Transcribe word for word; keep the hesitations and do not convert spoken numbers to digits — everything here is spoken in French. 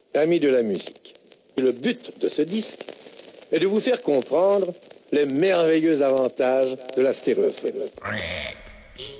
Amis de la musique, le but de ce disque est de vous faire comprendre les merveilleux avantages de la stéréophonie.